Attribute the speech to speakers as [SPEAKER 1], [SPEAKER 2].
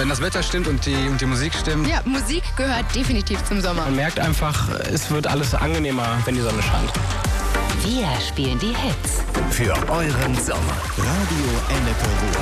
[SPEAKER 1] Wenn das Wetter stimmt und die Musik stimmt.
[SPEAKER 2] Ja, Musik gehört definitiv zum Sommer.
[SPEAKER 3] Man merkt einfach, es wird alles angenehmer, wenn die Sonne scheint.
[SPEAKER 4] Wir spielen die Hits.
[SPEAKER 5] Für euren Sommer. Radio Ennepe Ruhr.